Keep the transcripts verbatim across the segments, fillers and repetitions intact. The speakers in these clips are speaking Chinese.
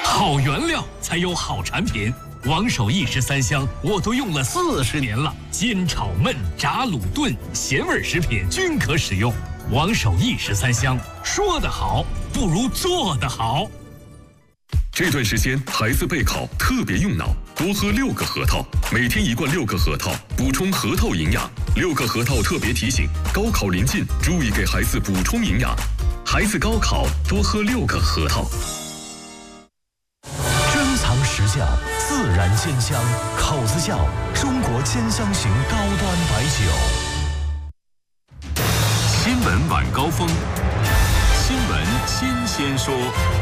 好原料才有好产品。王守义十三香我都用了四十年了，煎炒焖炸卤炖咸味食品均可使用。王守义十三香，说得好不如做得好。 这段时间孩子备考特别用脑，多喝六个核桃，每天一罐六个核桃，补充核桃营养。六个核桃特别提醒：高考临近，注意给孩子补充营养。孩子高考多喝六个核桃。 珍藏实窖，自然鲜香，口子窖，中国鲜香型高端白酒。 新闻晚高峰，新闻新鲜说。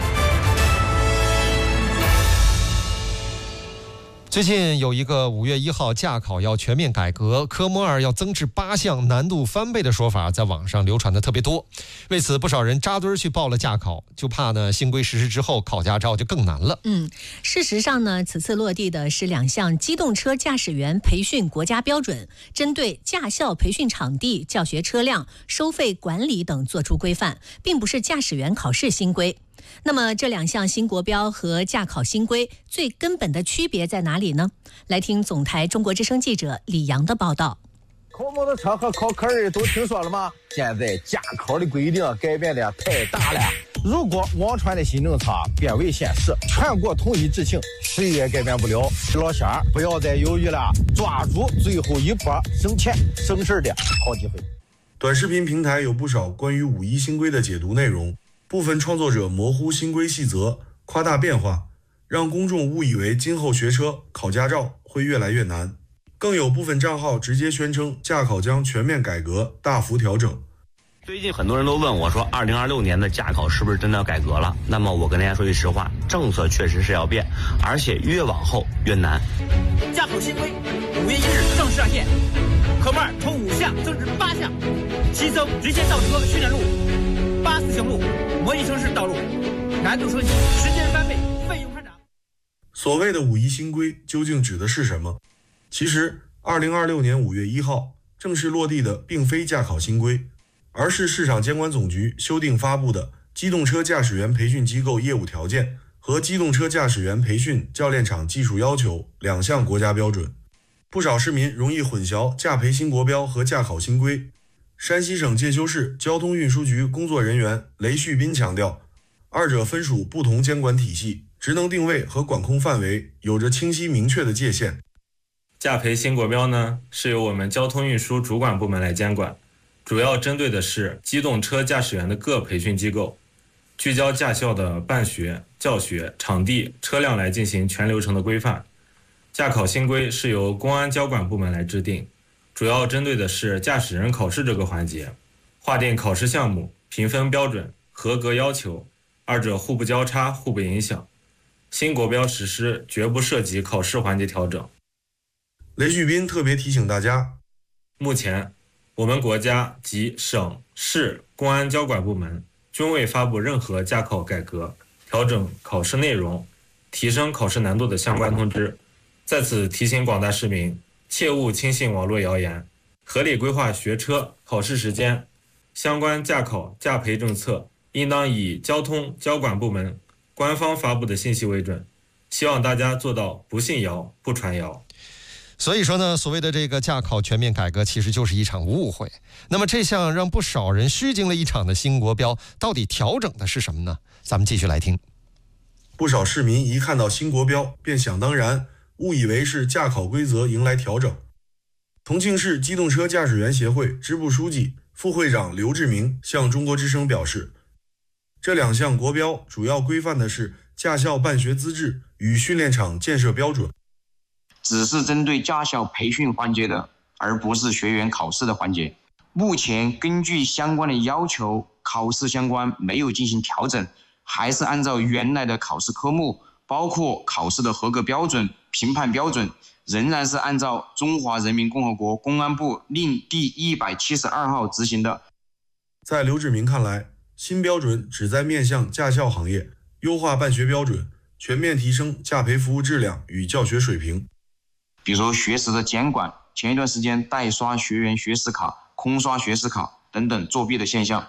最近有一个五月一号驾考要全面改革，科目二要增至八项，难度翻倍的说法在网上流传的特别多。为此，不少人扎堆去报了驾考，就怕呢新规实施之后考驾照就更难了。 嗯，事实上呢，此次落地的是两项机动车驾驶员培训国家标准，针对驾校培训场地、教学车辆、收费管理等作出规范，并不是驾驶员考试新规。那么这两项新国标和驾考新规最根本的区别在哪里呢？来听总台中国之声记者李阳的报道。 考摩托车和考科二都听说了吗？现在驾考的规定改变的太大了。如果网传的新政策变为现实，全国统一执行，谁也改变不了。老乡儿不要再犹豫了，抓住最后一波省钱省事的好机会。 短视频平台有不少关于五一新规的解读内容。部分创作者模糊新规细则，夸大变化，让公众误以为今后学车、考驾照会越来越难。更有部分账号直接宣称驾考将全面改革、大幅调整。 最近很多人都问我说，二零二六年的驾考是不是真的要改革了？那么我跟大家说句实话，政策确实是要变，而且越往后越难。 驾考新规五月一日正式上线，科目二从五项增至八项，新增直线倒车训练路、八四行路、模拟城市道路，难度升级，时间翻倍，费用看涨。 所谓的五一新规究竟指的是什么？其实二零二六年五月一号正式落地的并非驾考新规，而是市场监管总局修订发布的《机动车驾驶员培训机构业务条件》和《机动车驾驶员培训教练场技术要求》两项国家标准。不少市民容易混淆驾培新国标和驾考新规。山西省介休市交通运输局工作人员雷旭斌强调，二者分属不同监管体系，职能定位和管控范围有着清晰明确的界限。 驾培新国标呢，是由我们交通运输主管部门来监管，主要针对的是机动车驾驶员的各培训机构，聚焦驾校的办学、教学、场地、车辆来进行全流程的规范。驾考新规是由公安交管部门来制定，主要针对的是驾驶人考试这个环节，划定考试项目、评分标准、合格要求，二者互不交叉、互不影响。新国标实施绝不涉及考试环节调整。 雷旭斌特别提醒大家， 目前我们国家及省市公安交管部门均未发布任何驾考改革、调整考试内容、提升考试难度的相关通知。在此提醒广大市民，切勿轻信网络谣言，合理规划学车、考试时间。相关驾考、驾培政策应当以交通交管部门官方发布的信息为准。希望大家做到不信谣、不传谣。 所以说呢，所谓的这个驾考全面改革其实就是一场误会。那么这项让不少人虚惊了一场的新国标，到底调整的是什么呢？咱们继续来听。 不少市民一看到新国标便想当然，误以为是驾考规则迎来调整。重庆市机动车驾驶员协会支部书记、副会长刘志明向中国之声表示，这两项国标主要规范的是驾校办学资质与训练场建设标准， 只是针对驾校培训环节的，而不是学员考试的环节。目前根据相关的要求，考试相关没有进行调整，还是按照原来的考试科目，包括考试的合格标准、评判标准，仍然是按照中华人民共和国公安部令第一百七十二号执行的。 在刘志明看来，新标准旨在面向驾校行业，优化办学标准，全面提升驾培服务质量与教学水平。 比如学时的监管，前一段时间代刷学员学时卡、空刷学时卡等等作弊的现象，